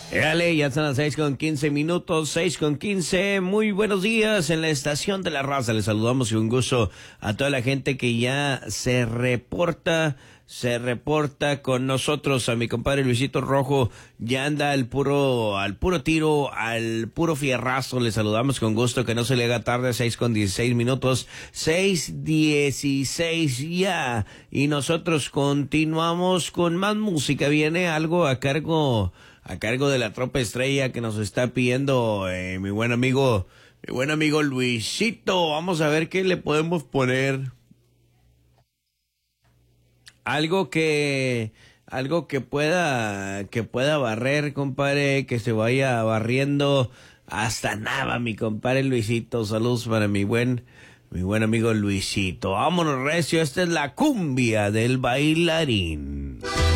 Dale, ya son las 6:15, 6:15. Muy buenos días en la estación de la raza. Les saludamos y un gusto a toda la gente que ya se reporta con nosotros. A mi compadre Luisito Rojo ya anda al puro tiro, al puro fierrazo. Le saludamos con gusto, que no se le haga tarde. 6:16, 6:16 ya. Y nosotros continuamos con más música. Viene algo a cargo de la Tropa Estrella que nos está pidiendo mi buen amigo Luisito. Vamos a ver qué le podemos poner. Algo que pueda barrer, compadre, que se vaya barriendo hasta Nava, mi compadre Luisito. Saludos para mi buen amigo Luisito. Vámonos recio, esta es la cumbia del bailarín.